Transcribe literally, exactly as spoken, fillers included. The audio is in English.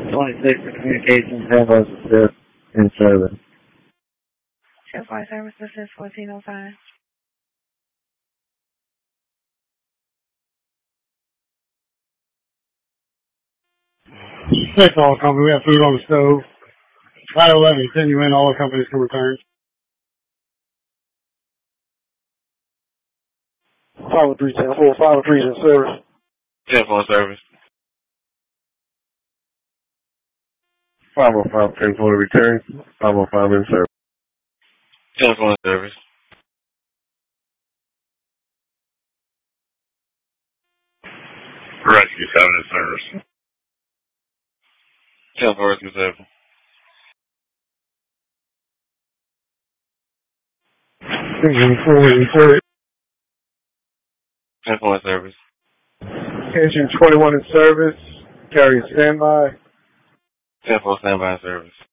twenty-six for communications, ten four assist in service. ten four service, this is fourteen oh five. That's all company. We have food on the stove. five eleven, send you in. All the companies can return. five oh three, ten four, five oh three is in service. ten four service. five oh five, ten four to return. five oh five in service. ten four service. Rescue seven in service. ten four rescue seven. Engine four in service. ten four service. Engine twenty-one in service. Carrier standby. ten four standby service.